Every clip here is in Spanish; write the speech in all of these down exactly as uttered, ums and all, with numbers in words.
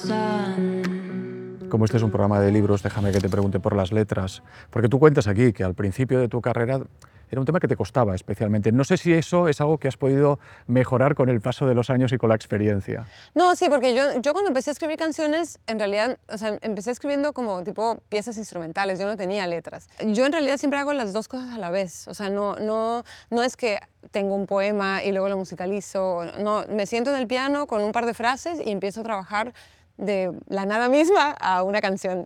sun. Como este es un programa de libros, déjame que te pregunte por las letras, porque tú cuentas aquí que al principio de tu carrera era un tema que te costaba especialmente. No sé si eso es algo que has podido mejorar con el paso de los años y con la experiencia. No, sí, porque yo, yo cuando empecé a escribir canciones, en realidad, o sea, empecé escribiendo como tipo piezas instrumentales, yo no tenía letras. Yo en realidad siempre hago las dos cosas a la vez, o sea, no, no, no es que tengo un poema y luego lo musicalizo, no, me siento en el piano con un par de frases y empiezo a trabajar de la nada misma a una canción.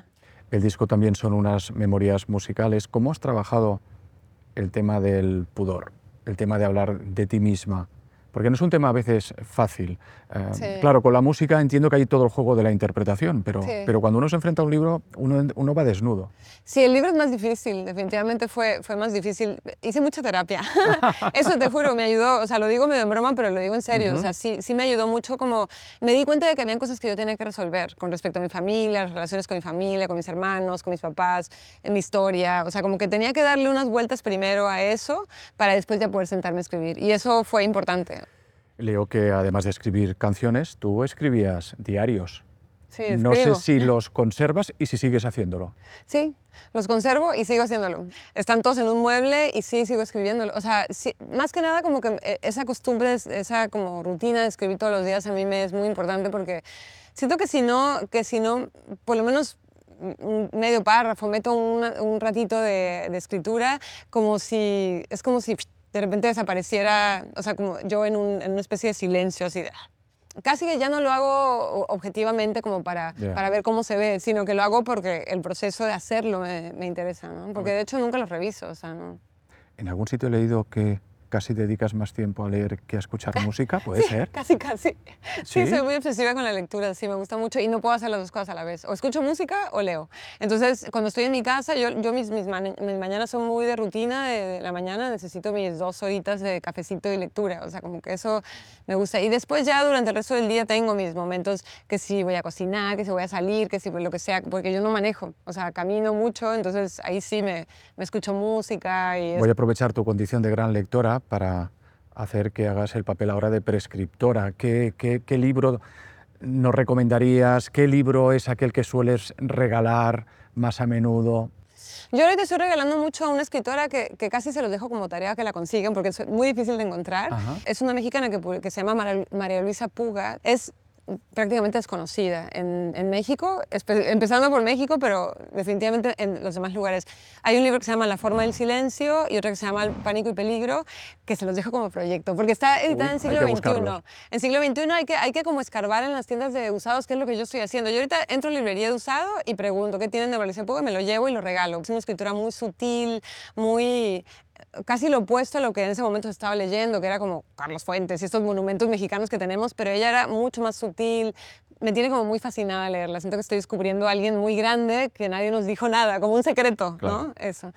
El disco también son unas memorias musicales. ¿Cómo has trabajado el tema del pudor, el tema de hablar de ti misma? Porque no es un tema a veces fácil. Eh, Sí. Claro, con la música entiendo que hay todo el juego de la interpretación, pero, Sí. pero cuando uno se enfrenta a un libro, uno, uno va desnudo. Sí, el libro es más difícil, definitivamente fue, fue más difícil. Hice mucha terapia, eso te juro, me ayudó, o sea, lo digo medio en broma, pero lo digo en serio, Uh-huh. o sea, sí, sí me ayudó mucho, como me di cuenta de que había cosas que yo tenía que resolver con respecto a mi familia, las relaciones con mi familia, con mis hermanos, con mis papás, en mi historia, o sea, como que tenía que darle unas vueltas primero a eso para después ya poder sentarme a escribir, y eso fue importante. Leo que además de escribir canciones, tú escribías diarios. Sí, No sé escribo. si los conservas y si sigues haciéndolo. Sí, los conservo y sigo haciéndolo. Están todos en un mueble y sí, sigo escribiéndolo. O sea, sí, más que nada como que esa costumbre, esa como rutina de escribir todos los días a mí me es muy importante porque siento que si no, que si no, por lo menos un medio párrafo, meto una, un ratito de, de escritura, como si, es como si de repente desapareciera, o sea, como yo en, un, en una especie de silencio, así de... Casi que ya no lo hago objetivamente como para, Yeah. para ver cómo se ve, sino que lo hago porque el proceso de hacerlo me, me interesa, ¿no? Porque de hecho nunca lo reviso, o sea, ¿no? En algún sitio he leído que casi dedicas más tiempo a leer que a escuchar música, ¿puede Sí, ser? casi, casi. Sí, ¿Sí? soy muy obsesiva con la lectura, sí, me gusta mucho y no puedo hacer las dos cosas a la vez. O escucho música o leo. Entonces, cuando estoy en mi casa, yo, yo mis, mis, ma mis mañanas son muy de rutina, de, de la mañana necesito mis dos horitas de cafecito y lectura, o sea, como que eso me gusta. Y después ya durante el resto del día tengo mis momentos que si voy a cocinar, que si voy a salir, que si lo que sea, porque yo no manejo, o sea, camino mucho, entonces ahí sí me, me escucho música y... Es... Voy a aprovechar tu condición de gran lectora para hacer que hagas el papel ahora de prescriptora. ¿Qué, qué, qué libro nos recomendarías? ¿Qué libro es aquel que sueles regalar más a menudo? Yo ahorita estoy regalando mucho a una escritora que, que casi se los dejo como tarea que la consigan porque es muy difícil de encontrar. Ajá. Es una mexicana que, que se llama María, María Luisa Puga. Es prácticamente desconocida en, en México, empezando por México, pero definitivamente en los demás lugares. Hay un libro que se llama La forma del silencio y otro que se llama El pánico y peligro, que se los dejo como proyecto, porque está editada Uy, en siglo veintiuno. En siglo veintiuno hay que, hay que como escarbar en las tiendas de usados, que es lo que yo estoy haciendo. Yo ahorita entro a librería de usado y pregunto qué tienen de María Luisa Puga, me lo llevo y lo regalo. Es una escritura muy sutil, muy... casi lo opuesto a lo que en ese momento estaba leyendo, que era como Carlos Fuentes y estos monumentos mexicanos que tenemos, pero ella era mucho más sutil. Me tiene como muy fascinada leerla. Siento que estoy descubriendo a alguien muy grande que nadie nos dijo nada, como un secreto, Claro. ¿no? Eso.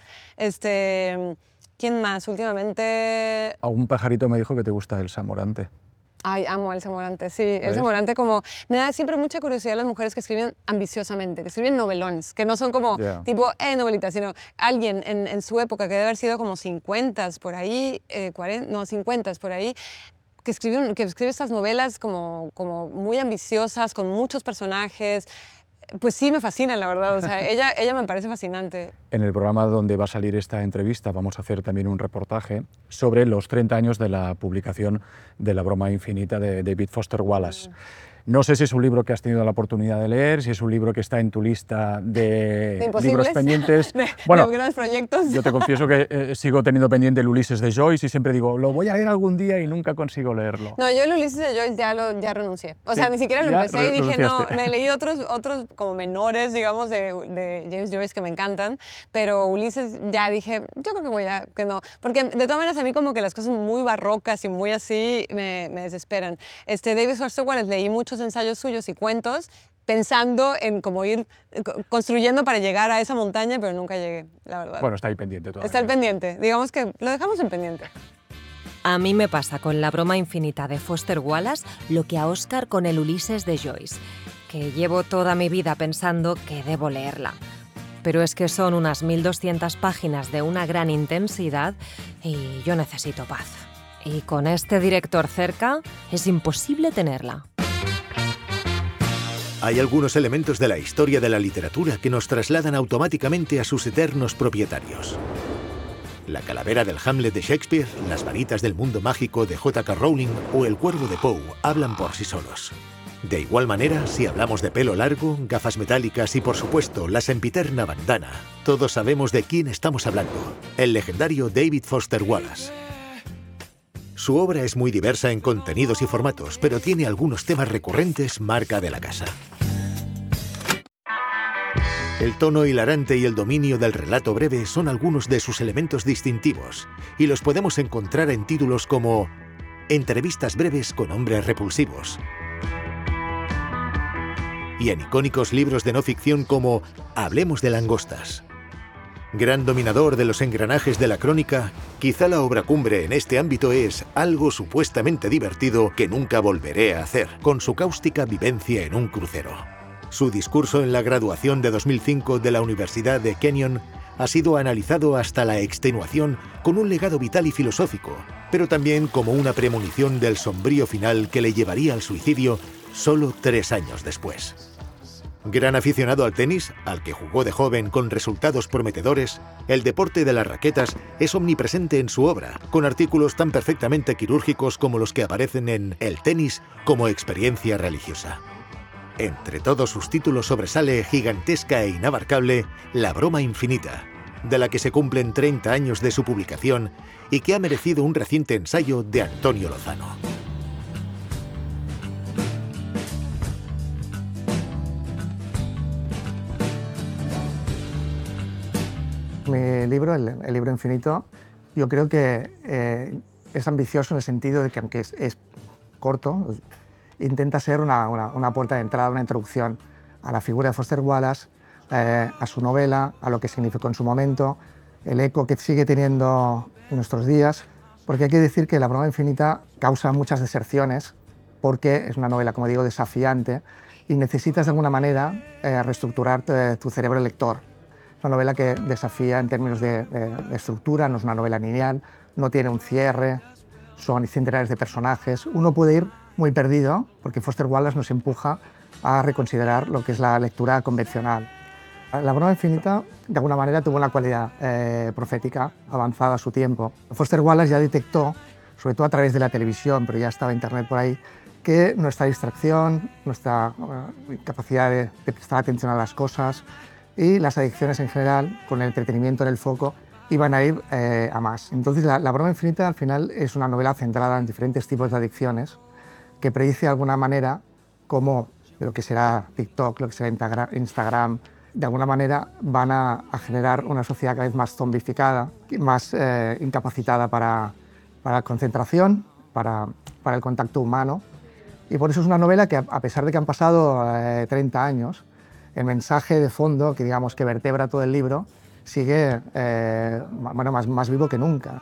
Este, ¿quién más? Últimamente... Algún pajarito me dijo que te gusta Elsa Morante. Ay, amo a Elsa Morante, sí. ¿Ves? Elsa Morante como... Me da siempre mucha curiosidad las mujeres que escriben ambiciosamente, que escriben novelones, que no son como Yeah. tipo, eh, novelitas, sino alguien en, en su época, que debe haber sido como cincuenta por ahí, eh, cuarenta, no, cincuenta por ahí, que escribe, que escribe estas novelas como, como muy ambiciosas, con muchos personajes. Pues sí, me fascina, la verdad. O sea, ella, ella me parece fascinante. En el programa donde va a salir esta entrevista vamos a hacer también un reportaje sobre los treinta años de la publicación de La broma infinita de David Foster Wallace. Mm. No sé si es un libro que has tenido la oportunidad de leer, si es un libro que está en tu lista de, ¿De libros pendientes. De, bueno, de grandes proyectos. Yo te confieso que eh, sigo teniendo pendiente el Ulises de Joyce y siempre digo, lo voy a leer algún día y nunca consigo leerlo. No, yo el Ulises de Joyce ya, lo, ya renuncié. O Sí, sea, ni siquiera lo ya empecé y dije, no, renunciaste. me leí otros, otros como menores, digamos, de, de James Joyce que me encantan, pero Ulises ya dije, yo creo que voy a, que no. Porque de todas maneras a mí como que las cosas muy barrocas y muy así me, me desesperan. Este, David Foster Wallace, leí muchos ensayos suyos y cuentos pensando en cómo ir construyendo para llegar a esa montaña, pero nunca llegué, la verdad. Bueno, está ahí pendiente todavía. Está el pendiente, digamos que lo dejamos en pendiente. A mí me pasa con La broma infinita de Foster Wallace lo que a Oscar con el Ulises de Joyce, que llevo toda mi vida pensando que debo leerla. Pero es que son unas mil doscientas páginas de una gran intensidad y yo necesito paz. Y con este director cerca es imposible tenerla. Hay algunos elementos de la historia de la literatura que nos trasladan automáticamente a sus eternos propietarios. La calavera del Hamlet de Shakespeare, las varitas del mundo mágico de J K Rowling o el cuervo de Poe hablan por sí solos. De igual manera, si hablamos de pelo largo, gafas metálicas y, por supuesto, la sempiterna bandana, todos sabemos de quién estamos hablando: el legendario David Foster Wallace. Su obra es muy diversa en contenidos y formatos, pero tiene algunos temas recurrentes marca de la casa. El tono hilarante y el dominio del relato breve son algunos de sus elementos distintivos, y los podemos encontrar en títulos como Entrevistas breves con hombres repulsivos, y en icónicos libros de no ficción como Hablemos de langostas. Gran dominador de los engranajes de la crónica, quizá la obra cumbre en este ámbito es Algo supuestamente divertido que nunca volveré a hacer, con su cáustica vivencia en un crucero. Su discurso en la graduación de dos mil cinco de la Universidad de Kenyon ha sido analizado hasta la extenuación con un legado vital y filosófico, pero también como una premonición del sombrío final que le llevaría al suicidio solo tres años después. Gran aficionado al tenis, al que jugó de joven con resultados prometedores, el deporte de las raquetas es omnipresente en su obra, con artículos tan perfectamente quirúrgicos como los que aparecen en El tenis como experiencia religiosa. Entre todos sus títulos sobresale gigantesca e inabarcable La broma infinita, de la que se cumplen treinta años de su publicación y que ha merecido un reciente ensayo de Antonio Lozano. Mi libro, el, el libro infinito, yo creo que eh, es ambicioso en el sentido de que, aunque es, es corto, intenta ser una, una, una puerta de entrada, una introducción a la figura de Foster Wallace, eh, a su novela, a lo que significó en su momento, el eco que sigue teniendo en nuestros días, porque hay que decir que La broma infinita causa muchas deserciones, porque es una novela, como digo, desafiante, y necesitas de alguna manera eh, reestructurar eh, tu cerebro lector. Es una novela que desafía en términos de, de, de estructura, no es una novela lineal, no tiene un cierre, son centenares de personajes. Uno puede ir muy perdido porque Foster Wallace nos empuja a reconsiderar lo que es la lectura convencional. La broma infinita, de alguna manera, tuvo una cualidad eh, profética avanzada a su tiempo. Foster Wallace ya detectó, sobre todo a través de la televisión, pero ya estaba Internet por ahí, que nuestra distracción, nuestra uh, capacidad de, de prestar atención a las cosas y las adicciones en general, con el entretenimiento en el foco, iban a ir eh, a más. Entonces, la, la broma infinita, al final, es una novela centrada en diferentes tipos de adicciones que predice de alguna manera cómo lo que será TikTok, lo que será Instagram, de alguna manera van a, a generar una sociedad cada vez más zombificada, más eh, incapacitada para, para la concentración, para, para el contacto humano. Y por eso es una novela que, a pesar de que han pasado eh, treinta años, el mensaje de fondo, que digamos que vertebra todo el libro, sigue eh, bueno, más, más vivo que nunca.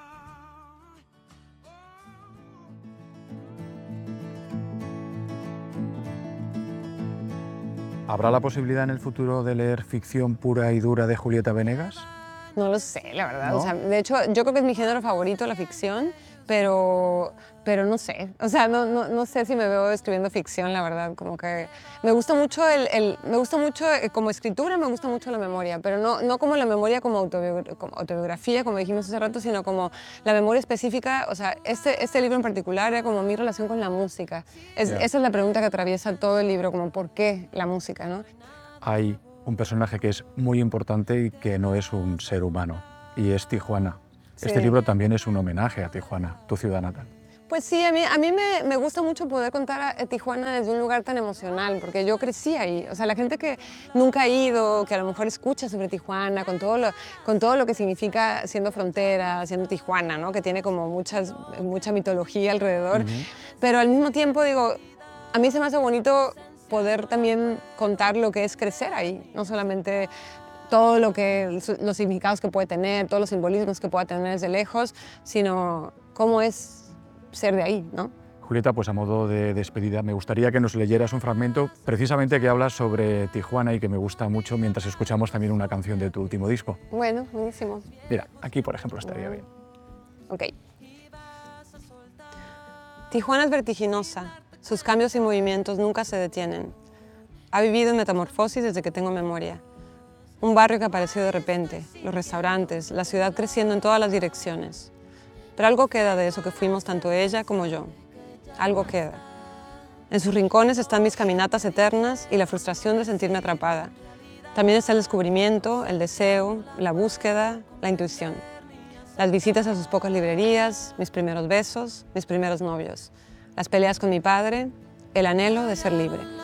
¿Habrá la posibilidad en el futuro de leer ficción pura y dura de Julieta Venegas? No lo sé, la verdad. ¿No? O sea, de hecho, yo creo que es mi género favorito, la ficción, pero, pero no sé. O sea, no, no, no sé si me veo escribiendo ficción, la verdad. Como que me gusta mucho, el, el, me gusta mucho eh, como escritura, me gusta mucho la memoria, pero no, no como la memoria como, autobiogra como autobiografía, como dijimos hace rato, sino como la memoria específica. O sea, este, este libro en particular era como mi relación con la música. Es, Yeah. Esa es la pregunta que atraviesa todo el libro, como ¿por qué la música, no? Hay un personaje que es muy importante y que no es un ser humano, y es Tijuana. Sí. Este libro también es un homenaje a Tijuana, tu ciudad natal. Pues sí, a mí, a mí me, me gusta mucho poder contar a Tijuana desde un lugar tan emocional, porque yo crecí ahí. O sea, la gente que nunca ha ido, que a lo mejor escucha sobre Tijuana, con todo lo, con todo lo que significa siendo frontera, siendo Tijuana, ¿no? Que tiene como muchas, mucha mitología alrededor. Uh-huh. Pero al mismo tiempo, digo, a mí se me hace bonito poder también contar lo que es crecer ahí, no solamente todo lo que, los significados que puede tener, todos los simbolismos que pueda tener desde lejos, sino cómo es ser de ahí, ¿no? Julieta, pues a modo de despedida, me gustaría que nos leyeras un fragmento precisamente que habla sobre Tijuana y que me gusta mucho mientras escuchamos también una canción de tu último disco. Bueno, buenísimo. Mira, aquí por ejemplo estaría bien. Ok. Tijuana es vertiginosa, sus cambios y movimientos nunca se detienen. ha vivido en metamorfosis desde que tengo memoria. Un barrio que apareció de repente, los restaurantes, la ciudad creciendo en todas las direcciones. Pero algo queda de eso que fuimos tanto ella como yo. Algo queda. En sus rincones están mis caminatas eternas y la frustración de sentirme atrapada. También está el descubrimiento, el deseo, la búsqueda, la intuición. Las visitas a sus pocas librerías, mis primeros besos, mis primeros novios. Las peleas con mi padre, el anhelo de ser libre.